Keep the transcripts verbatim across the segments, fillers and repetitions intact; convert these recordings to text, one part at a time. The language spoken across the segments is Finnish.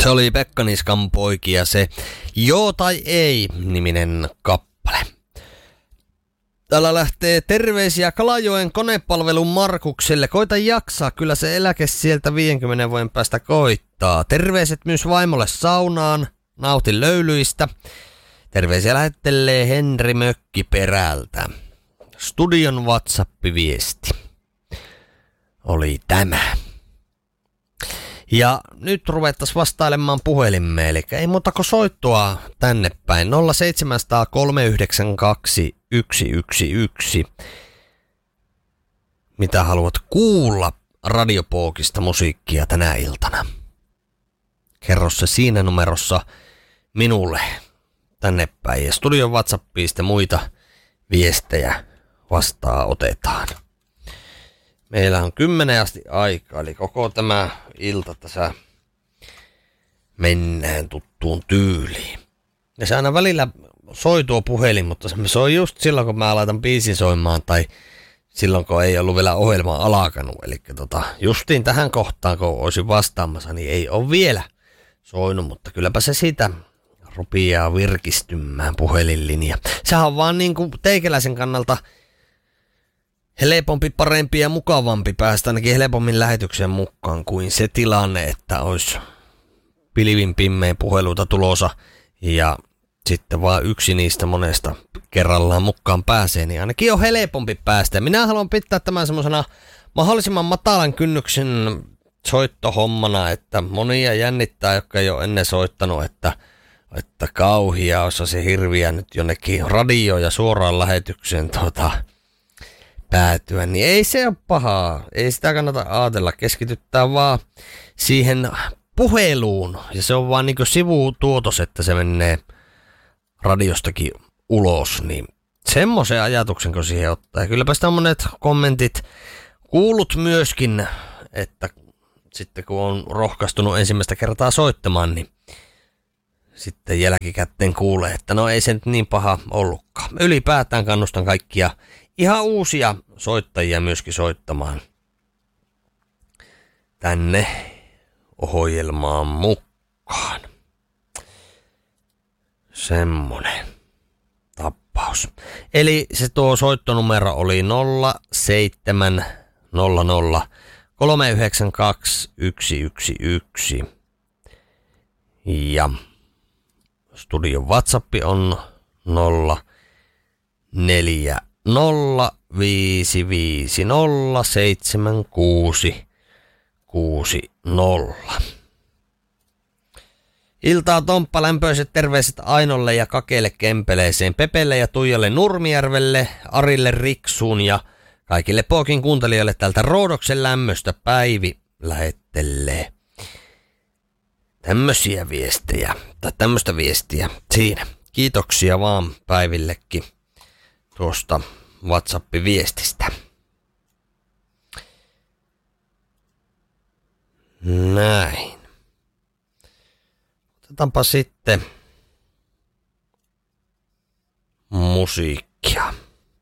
Se oli Pekka Niskan Poikia se Joo tai ei -niminen kappale. Täällä lähtee terveisiä Kalajoen konepalvelun Markukselle. Koita jaksaa, kyllä se eläke sieltä viidenkymmenen vuoden päästä koittaa. Terveiset myös vaimolle saunaan. Nautin löylyistä. Terveisiä lähettelee Henri Mökkiperältä. Studion WhatsApp-viesti oli tämä. Ja nyt ruvettaisiin vastailemaan puhelimeen, eli ei muuta kuin soittua tänne päin. nolla seitsemän nolla nolla kolme yhdeksän kaksi yksi yksi yksi. Mitä haluat kuulla Radiopookista musiikkia tänä iltana? Kerro se siinä numerossa minulle tänne päin. Ja studion WhatsAppista muita viestejä vastaan otetaan. Meillä on kymmenen asti aikaa, eli koko tämä ilta tässä mennään tuttuun tyyliin. Ja se aina välillä soi tuo puhelin, mutta se soi just silloin, kun mä laitan biisin soimaan, tai silloin, kun ei ollut vielä ohjelma alkanut. Eli tota, justiin tähän kohtaan, kun olisin vastaamassa, niin ei ole vielä soinut, mutta kylläpä se siitä rupeaa virkistymään puhelinlinja. Sehän on vaan niin kuin teikäläisen kannalta helpompi, parempi ja mukavampi päästä ainakin helpommin lähetyksen mukaan kuin se tilanne, että olisi pilvin pimmeen puheluita tulossa ja sitten vaan yksi niistä monesta kerrallaan mukaan pääsee, niin ainakin on helpompi päästä. Minä haluan pitää tämän semmoisena mahdollisimman matalan kynnyksen soittohommana, että monia jännittää, jotka ei ole ennen soittanut, että, että kauhia osa se hirviä nyt jonnekin radioon ja suoraan lähetykseen tuota, päätyä, niin ei se ole pahaa. Ei sitä kannata ajatella. Keskityttää vaan siihen puheluun. Ja se on vaan niin kuin sivutuotos, että se menee radiostakin ulos. Niin semmoisen ajatuksen, kun siihen ottaa. Ja kylläpä sitä on monet kommentit kuullut myöskin, että sitten kun on rohkaistunut ensimmäistä kertaa soittamaan, niin sitten jälkikäteen kuulee, että no ei se nyt niin paha ollutkaan. Ylipäätään kannustan kaikkia ihan uusia soittajia myöskin soittamaan tänne ohjelmaan mukaan. Semmonen tappaus. Eli se tuo soittonumero oli nolla seitsemän nolla nolla kolme yhdeksän kaksi yksi yksi yksi. Ja studion WhatsApp on nolla neljä nolla viisi viisi nolla seitsemän kuusi kuusi nolla. Iltaa Tomppa, lämpöiset terveiset Ainolle ja Kakelle Kempeleeseen, Pepelle ja Tuijalle Nurmijärvelle, Arille Riksuun ja kaikille Pookin kuuntelijoille tältä Roodoksen lämmöstä Päivi lähettelee. Tämmöisiä viestejä, tai tämmöistä viestiä siinä. Kiitoksia vaan Päivillekin tuosta WhatsApp-viestistä. Näin. Otetaanpa sitten musiikkia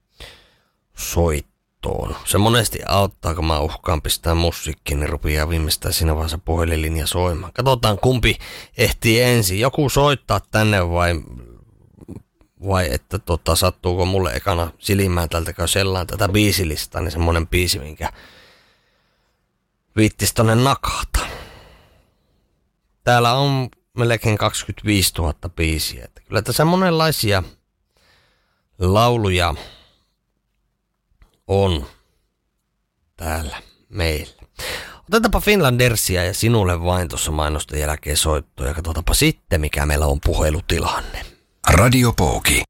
soittoon. Se monesti auttaa, kun mä uhkaan pistää musiikkiin, niin rupeaa viimeistään siinä vaiheessa puhelinlinja soimaan. Katsotaan, kumpi ehtii ensin. Joku soittaa tänne vai, vai että tota, sattuuko mulle ekana silmään tältä käy sellaan tätä biisilistaa, niin semmonen biisi, minkä viittis tonne nakata. Täällä on melkein kaksikymmentäviisituhatta biisiä. Että kyllä tässä monenlaisia lauluja on täällä meillä. Otetaanpa Finlandersia ja sinulle vain tuossa mainosten jälkeen soittoa ja katsotaanpa sitten, mikä meillä on puhelutilanne. Radiopooki.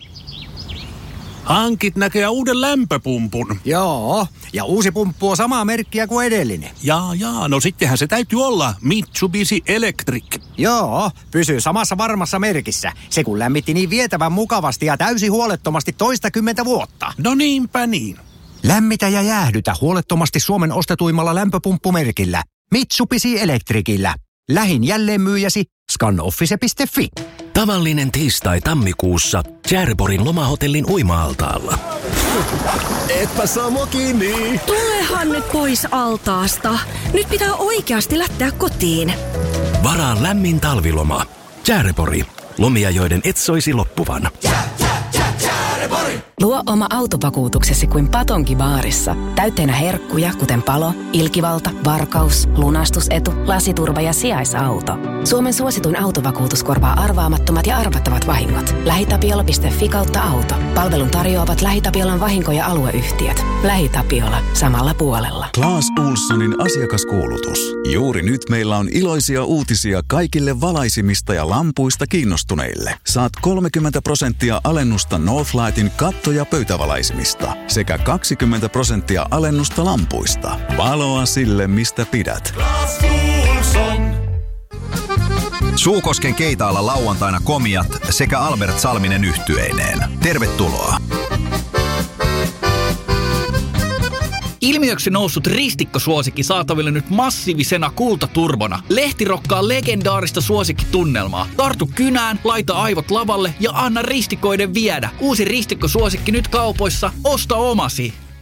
Hankit näköjään uuden lämpöpumpun. Joo, ja uusi pumppu on samaa merkkiä kuin edellinen. Jaa, jaa, no sittenhän se täytyy olla Mitsubishi Electric. Joo, pysyy samassa varmassa merkissä. Se kun lämmitti niin vietävän mukavasti ja täysin huolettomasti toistakymmentä vuotta. No niinpä niin. Lämmitä ja jäähdytä huolettomasti Suomen ostetuimmalla lämpöpumppumerkillä. Mitsubishi Electricillä. Lähin jälleenmyyjäsi scanoffice piste fi. Tavallinen tiistai tammikuussa Järborin lomahotellin uima-altaalla. Etpä saa mua kiinni. Tulehan nyt pois altaasta. Nyt pitää oikeasti lähteä kotiin. Varaa lämmin talviloma. Jäärebori. Lomia, joiden et soisi loppuvan. Luo oma autovakuutuksesi kuin Patonki baarissa. Täytteenä herkkuja, kuten palo, ilkivalta, varkaus, lunastusetu, lasiturva ja sijaisauto. Suomen suosituin autovakuutus korvaa arvaamattomat ja arvattavat vahingot. LähiTapiola piste fi kautta auto. Palvelun tarjoavat LähiTapiolan vahinko- ja alueyhtiöt. LähiTapiola. Samalla puolella. Claes Ohlsonin asiakaskuulutus. Juuri nyt meillä on iloisia uutisia kaikille valaisimista ja lampuista kiinnostuneille. Saat kolmekymmentä prosenttia alennusta Northlightin katto- ja pöytävalaisimista sekä kaksikymmentä prosenttia alennusta lampuista. Valoa sille, mistä pidät. Suukosken Keitaalla lauantaina Komiat sekä Albert Salminen yhtyeineen. Tervetuloa. Ilmiöksi noussut ristikkosuosikki saataville nyt massiivisena kultaturbona. Lehti rokkaa legendaarista suosikkitunnelmaa. Tartu kynään, laita aivot lavalle ja anna ristikoiden viedä. Uusi ristikkosuosikki nyt kaupoissa. Osta omasi.